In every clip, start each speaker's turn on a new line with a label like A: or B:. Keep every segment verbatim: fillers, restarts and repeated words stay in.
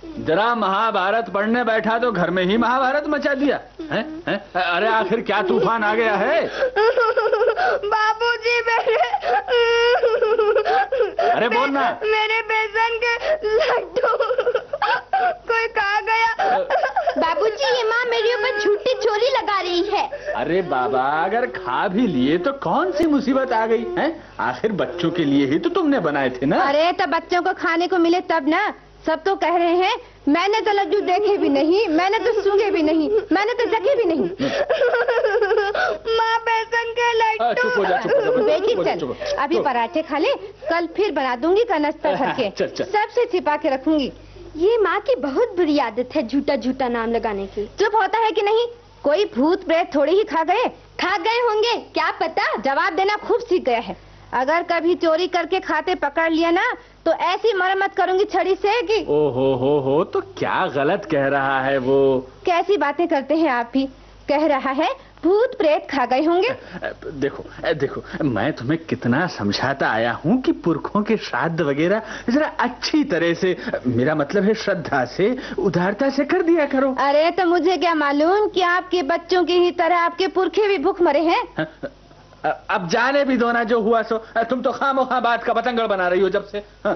A: जरा महाभारत पढ़ने बैठा तो घर में ही महाभारत मचा दिया है, है? अरे आखिर क्या तूफान आ गया है?
B: बाबूजी मेरे
A: अरे बोल ना।
B: मेरे बेसन के लड्डू कोई खा गया। बाबूजी ये माँ मेरे ऊपर झूठी चोरी लगा रही है।
A: अरे बाबा अगर खा भी लिए तो कौन सी मुसीबत आ गई है? आखिर बच्चों के लिए ही तो तुमने बनाए थे ना।
B: अरे तो बच्चों को खाने को मिले तब ना। सब तो कह रहे हैं मैंने तो लड्डू देखे भी नहीं, मैंने तो सूंघे भी नहीं, मैंने तो चखे भी नहीं। माँ बेसन के लड्डू।
A: चुप हो जा, चुप हो जा,
B: बेटी चल अभी पराठे खा ले, कल फिर बना दूंगी कनस्तर भर के, सबसे छिपा के रखूंगी। ये माँ की बहुत बुरी आदत है झूठा झूठा नाम लगाने की। चुप होता है कि नहीं? कोई भूत प्रेत थोड़ी ही खा गए, खा गए होंगे क्या पता। जवाब देना खूब सीख गया है। अगर कभी चोरी करके खाते पकड़ लिया ना तो ऐसी मरम्मत करूंगी छड़ी से कि।
A: ओ हो हो हो तो क्या गलत कह रहा है वो?
B: कैसी बातें करते हैं आप भी। कह रहा है भूत प्रेत खा गए होंगे।
A: देखो देखो मैं तुम्हें कितना समझाता आया हूँ कि पुरखों के श्राद्ध वगैरह जरा अच्छी तरह से, मेरा मतलब है श्रद्धा से, उदारता से कर दिया करो।
B: अरे तो मुझे क्या मालूम कि आपके बच्चों की ही तरह आपके पुरखे भी भूख मरे हैं।
A: अब जाने भी दो ना, जो हुआ सो। तुम तो खामोखा बात का पतंगड़ बना रही हो जब से। हाँ।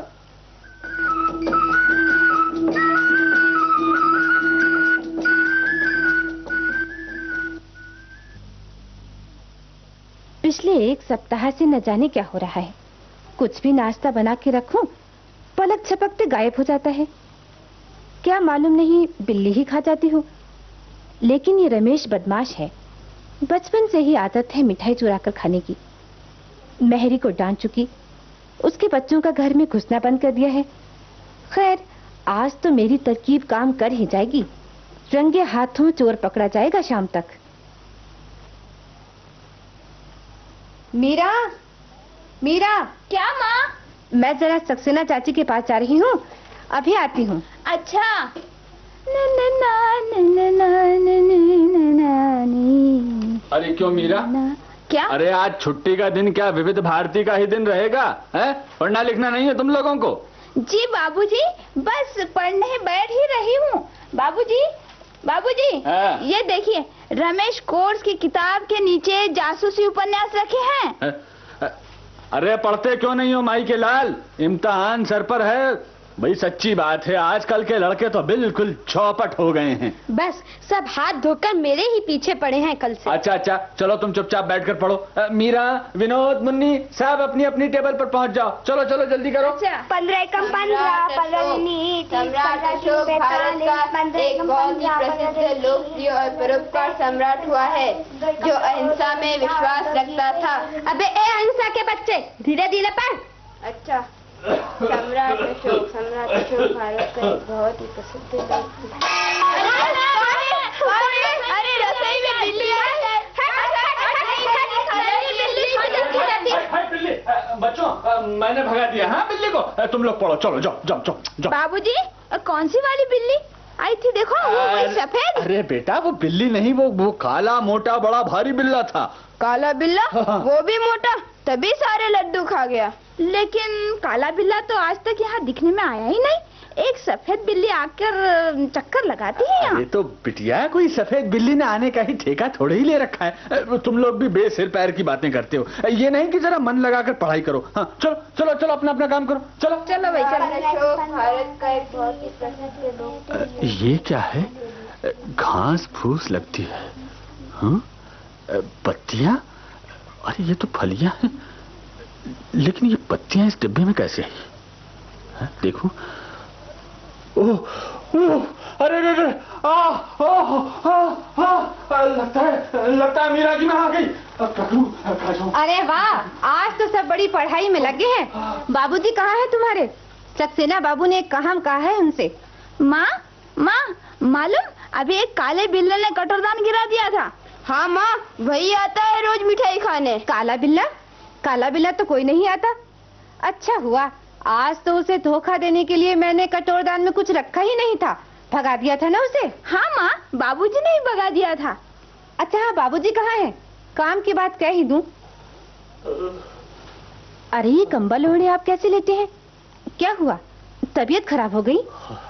B: पिछले एक सप्ताह से न जाने क्या हो रहा है। कुछ भी नाश्ता बना के रखूं, पलक झपकते गायब हो जाता है। क्या मालूम नहीं बिल्ली ही खा जाती हो। लेकिन ये रमेश बदमाश है। बचपन से ही आदत है मिठाई चुरा कर खाने की। मेहरी को डांट चुकी, उसके बच्चों का घर में घुसना बंद कर दिया है। खैर आज तो मेरी तरकीब काम कर ही जाएगी। रंगे हाथों चोर पकड़ा जाएगा शाम तक। मीरा, मीरा। क्या माँ? मैं जरा सक्सेना चाची के पास जा रही हूँ, अभी आती हूँ। अच्छा। ना ना ना ना ना ना ना ना ना।
A: अरे क्यों मीरा?
B: क्या?
A: अरे आज छुट्टी का दिन क्या विविध भारती का ही दिन रहेगा? है पढ़ना लिखना नहीं है तुम लोगों को?
B: जी बाबूजी बस पढ़ने बैठ ही रही हूँ। बाबूजी बाबूजी ये देखिए रमेश कोर्स की किताब के नीचे जासूसी उपन्यास रखे हैं।
A: है? अरे पढ़ते क्यों नहीं हो माई के लाल? इम्तिहान सर पर है। भाई सच्ची बात है आजकल के लड़के तो बिल्कुल चौपट हो गए हैं।
B: बस सब हाथ धोकर मेरे ही पीछे पड़े हैं कल से।
A: अच्छा अच्छा चलो तुम चुपचाप बैठकर पढ़ो। आ, मीरा, विनोद, मुन्नी सब अपनी अपनी टेबल पर पहुंच जाओ। चलो चलो जल्दी करो।
B: पंद्रह कम पंद्रह
C: सम्राट अशोक भारत का एक बहुत ही प्रसिद्ध लोकप्रिय और परोपकार सम्राट हुआ है जो अहिंसा में विश्वास रखता था।
B: अबे ए अहिंसा के बच्चे धीरे धीरे पढ़।
C: अच्छा। सम्राट अशोक सम्राट अशोक भारत का एक बहुत ही प्रसिद्ध लोकप्रिय।
B: अरे रसोई में बिल्ली है।
A: बच्चों मैंने भगा दिया हाँ बिल्ली को। तुम लोग पढ़ो चलो जाओ जाओ जाओ जाओ।
B: बाबूजी कौन सी वाली बिल्ली आई थी? देखो वो वही सफेद।
A: अरे बेटा वो बिल्ली नहीं, वो वो काला मोटा बड़ा भारी बिल्ला था।
C: काला बिल्ला? वो भी मोटा, तभी सारे लड्डू खा गया।
B: लेकिन काला बिल्ला तो आज तक यहाँ दिखने में आया ही नहीं। एक सफेद बिल्ली आकर चक्कर लगाती है यहाँ।
A: ये तो बिटिया कोई सफेद बिल्ली ने आने का ही ठेका थोड़े ही ले रखा है। तुम लोग भी बेसिर पैर की बातें करते हो। ये नहीं कि जरा मन लगाकर पढ़ाई करो। हाँ चलो चलो चलो अपना अपना काम करो। चलो
C: चलो भाई चलो। अशोक भारत का एक बहुत ही प्रसिद्ध लोक।
A: ये क्या है? घास फूस लगती है। हाँ पत्तियां? अरे ये तो फलियां हैं, लेकिन ये पत्तियां इस डिब्बे में कैसे है? देखो। ओह ओह अरे अरे अरे आ आ आ लगता है लगता है मीरा की मां आ गई।
B: अरे वाह आज तो सब बड़ी पढ़ाई में लगे हैं। बाबूजी कहाँ है तुम्हारे? सक्सेना बाबू ने एक काम कहा है उनसे। माँ माँ मालूम अभी एक काले बिल्ले ने कटोरदान गिरा दिया था।
C: हाँ माँ वही आता है रोज मिठाई खाने।
B: काला बिल्ला? काला बिल्ला तो कोई नहीं आता। अच्छा हुआ आज तो उसे धोखा देने के लिए मैंने कटोरदान में कुछ रखा ही नहीं था। भगा दिया था ना उसे। हाँ माँ बाबूजी ने ही भगा दिया था। अच्छा हाँ बाबूजी कहाँ हैं? काम की बात कह ही दूं। अरे ये कंबल ओढ़े आप कैसे लेटे हैं? क्या हुआ? तबीयत खराब हो गई?